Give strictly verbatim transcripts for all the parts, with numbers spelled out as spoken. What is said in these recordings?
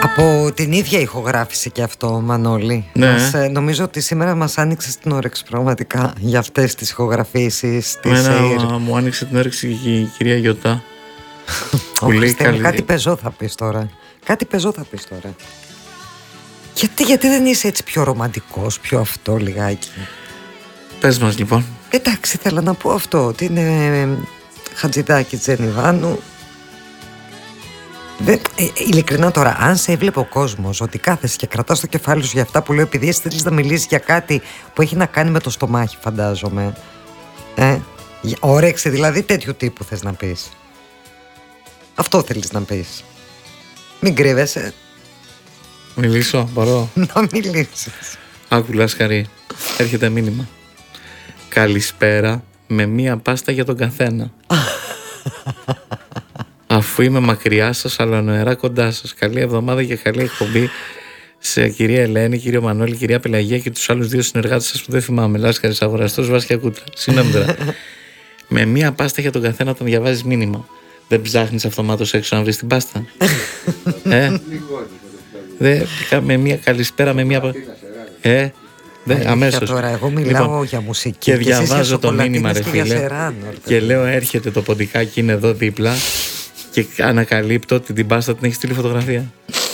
Από την ίδια ηχογράφηση και αυτό, Μανώλη. Ναι. Μας, ε, νομίζω ότι σήμερα μας άνοιξε την όρεξη πραγματικά για αυτές τις ηχογραφήσεις της ΕΙΡ. Μου άνοιξε την όρεξη και η κυρία Γιωτά. Που λέει καλή... Κάτι πεζό θα πεις τώρα. Κάτι πεζό θα πεις τώρα. Γιατί, γιατί δεν είσαι έτσι πιο ρομαντικός, πιο αυτό λιγάκι? Πες μας λοιπόν. Εντάξει, θέλω να πω αυτό, ότι είναι Χατζηδάκη Τζενιβάνου. Δεν, ε, ειλικρινά τώρα, αν σε έβλεπε ο κόσμος ότι κάθεσαι και κρατάς το κεφάλι σου για αυτά που λέω, επειδή εσύ θέλεις να μιλήσεις για κάτι που έχει να κάνει με το στομάχι, φαντάζομαι. Ε, όρεξη δηλαδή τέτοιου τύπου θες να πεις? Αυτό θέλεις να πεις? Μην κρύβεσαι. Μιλήσω, μπορώ? Να μιλήσεις. Άκου Λάσκαρη, έρχεται μήνυμα. Καλησπέρα με μία πάστα για τον καθένα. Αφού είμαι μακριά σας, αλλά νοερά κοντά σας. Καλή εβδομάδα και καλή εκπομπή σε κυρία Ελένη, κύριο Μανώλη, κυρία Πελαγία και τους άλλους δύο συνεργάτες σας που δεν θυμάμαι. Λάσκαρης Αγοραστός, Βάσια Κούτρα. Συγγνώμη τώρα. Με μία πάστα για τον καθένα όταν διαβάζεις μήνυμα. Δεν ψάχνεις αυτομάτως έξω να βρεις την πάστα? ε? Δε, με μία καλησπέρα, με μία... Ε? Δε, αμέσως. Τώρα, εγώ μιλάω λοιπόν, για μουσική και, και διαβάζω το μήνυμα ρε φίλε σεράνο, και λέω έρχεται το ποντικάκι, είναι εδώ δίπλα και ανακαλύπτω ότι την πάστα την έχει στείλει φωτογραφία.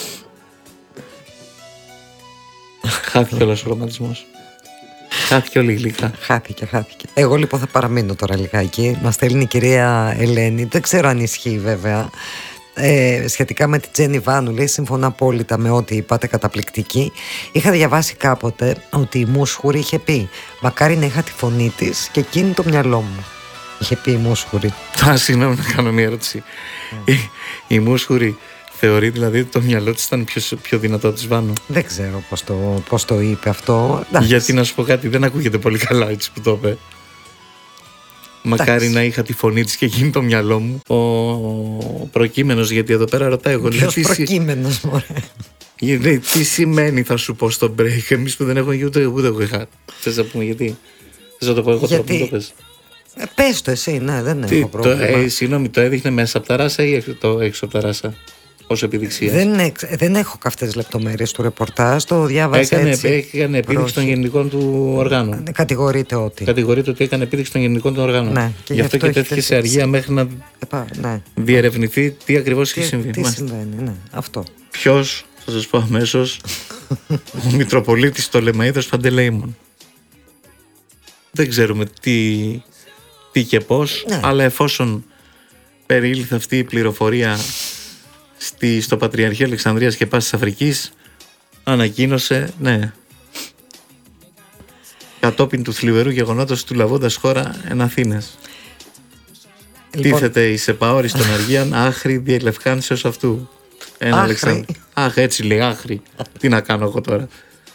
Χάθηκε όλος ο ρομαντισμός. Χάθηκε όλη η γλυκά. Χάθηκε, χάθηκε. Εγώ λοιπόν θα παραμείνω τώρα λιγάκι. Μας στέλνει η κυρία Ελένη, δεν ξέρω αν ισχύει βέβαια, Ε, σχετικά με την Τζένι Βάνου. Λέει: συμφωνώ απόλυτα με ό,τι είπατε, καταπληκτική. Είχα διαβάσει κάποτε ότι η Μούσχουρη είχε πει: μακάρι να είχα τη φωνή της και εκείνη το μυαλό μου. Είχε πει η Μούσχουρη. Α, συγγνώμη να κάνω μια ερώτηση. Mm. Η, η Μούσχουρη θεωρεί δηλαδή ότι το μυαλό της ήταν πιο, πιο δυνατό της Βάνου? Δεν ξέρω πώς το, πώς το είπε αυτό. Γιατί να σου πω κάτι, δεν ακούγεται πολύ καλά έτσι που το είπε. Μακάρι Εντάξει. να είχα τη φωνή της και εκείνη το μυαλό μου. Ο προκείμενος, γιατί εδώ πέρα ρωτάει εγώ. Ποιος προκείμενος, μωρέ? Λέει, τι σημαίνει θα σου πω στο break? Εμείς που δεν έχουμε ούτε ούτε εγώ είχα. Θες να πούμε γιατί? Θες να το πω εγώ τώρα που το πες? Ε, πες το εσύ, ναι, δεν τι, έχω πρόβλημα. Το, ε, συγγνώμη, το έδειχνε μέσα από τα ράσα ή το έξω από τα ράσα? Ως επιδειξία. Δεν, δεν έχω καυτές λεπτομέρειες του ρεπορτάζ, το διάβασα έκανε, έτσι. Έκανε επίδειξη των γενικών του οργάνων. Κατηγορείται ότι. Κατηγορείται ότι έκανε επίδειξη των γενικών του οργάνων. Ναι, και γι' αυτό, αυτό και τέθηκε σε αργία μέχρι να Επά, ναι. διερευνηθεί τι ακριβώς έχει συμβεί. Τι συμβαίνει, ναι, αυτό. Ποιος, θα σας πω αμέσως, ο Μητροπολίτης Πτολεμαΐδος Παντελεήμων. Δεν ξέρουμε τι, τι και πώς, ναι. Αλλά εφόσον περιήλθε αυτή η πληροφορία Στη, στο Πατριαρχείο Αλεξανδρίας και Πάσης Αφρικής, ανακοίνωσε, ναι, κατόπιν του θλιβερού γεγονότος του λαβώντας χώρα εν Αθήνες. Λοιπόν... Τίθεται η σεπαόρης των αργίαν άχρη διελευκάνσεως αυτού. Ένα Αλεξανδ... Αχ, έτσι λέει, άχρη. Τι να κάνω εγώ τώρα?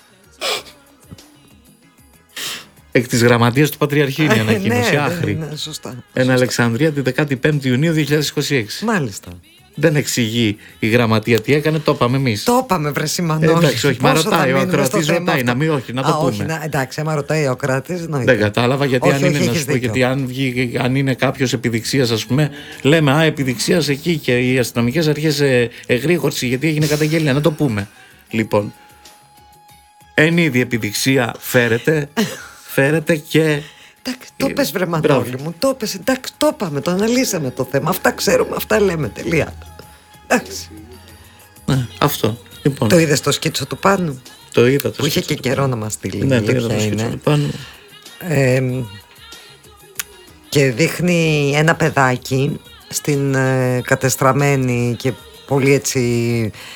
Εκ της γραμματείας του Πατριαρχείου είναι η ανακοίνωση, άχρη. Ναι, ναι, σωστά. Εν Αλεξανδρία την δεκαπέντε Ιουνίου δύο χιλιάδες είκοσι έξι. Μάλιστα. Δεν εξηγεί η γραμματεία τι έκανε, το είπαμε εμείς. Το είπαμε, βρε Σιμανώλη. Εντάξει, όχι, μα ρωτάει ο ακροατής, ρωτάει, να μην, όχι, να το Α, πούμε. Όχι, να, εντάξει, άμα ρωτάει ο ακροατής, να δεν κατάλαβα, γιατί όχι, αν όχι, είναι, να σου πω, γιατί αν, βγει, αν είναι κάποιος επιδειξίας, ας πούμε, λέμε, α, επιδειξίας εκεί και οι αστυνομικές αρχές ε, εγρήγορση, γιατί έγινε καταγγελία, να το πούμε. Λοιπόν, εν είδη επιδειξία φέρεται, φέρεται και... Εντάξει, το πες βρε Μανώλη μου, το πες, εντάξει, το είπαμε, το αναλύσαμε το θέμα, αυτά ξέρουμε, αυτά λέμε, τελεία. Εντάξει. Ναι, αυτό. Λοιπόν. Το είδες το σκίτσο του Πάνου? Το είδα το που είχε και καιρό να μας στείλει. Ναι, το είδα το σκίτσο του Πάνου. Ε, και δείχνει ένα παιδάκι στην ε, κατεστραμμένη και πολύ έτσι